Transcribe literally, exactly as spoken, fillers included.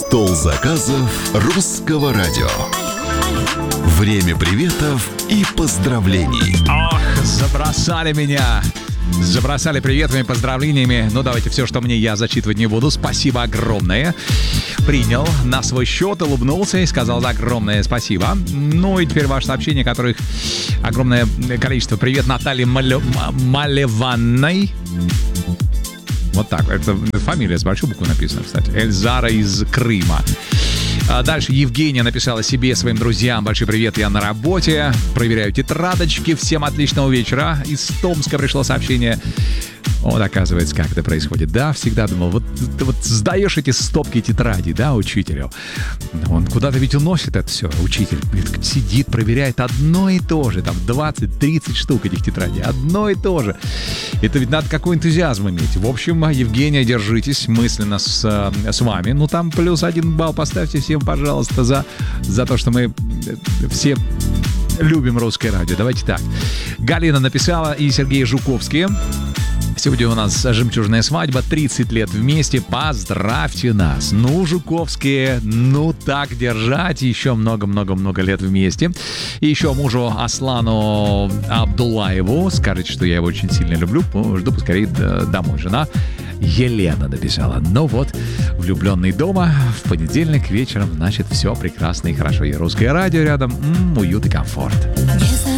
Стол заказов русского радио. Время приветов и поздравлений. Ох, забросали меня. Забросали приветами, поздравлениями. Ну, давайте все, что мне, я зачитывать не буду. Спасибо огромное. Принял на свой счет, улыбнулся и сказал огромное спасибо. Ну и теперь ваше сообщение, которых огромное количество. Привет Наталье Мале... Малеванной. Вот так. Это фамилия с большой буквы написана, кстати. Эльзара из Крыма. А дальше Евгения написала себе, своим друзьям: большой привет, я на работе, проверяю тетрадочки, всем отличного вечера. Из Томска пришло сообщение. Вот, оказывается, как это происходит. Да, всегда думал, вот ты вот сдаешь эти стопки тетрадей, да, учителю. Он куда-то ведь уносит это все, учитель. Сидит, проверяет одно и то же, там двадцать-тридцать штук этих тетрадей, одно и то же. Это ведь надо какой энтузиазм иметь. В общем, Евгения, держитесь мысленно с, с вами. Ну, там плюс один балл поставьте всем, пожалуйста, за, за то, что мы все любим русское радио. Давайте так. Галина написала и Сергей Жуковский. Сегодня у нас жемчужная свадьба, тридцать лет вместе, поздравьте нас. Ну, Жуковские, ну так держать, еще много-много-много лет вместе. И еще мужу Аслану Абдуллаеву скажите, что я его очень сильно люблю, жду поскорее домой. Жена Елена написала. Ну вот, влюбленный дома, в понедельник вечером, значит, все прекрасно и хорошо. И русское радио рядом, м-м, уют и комфорт.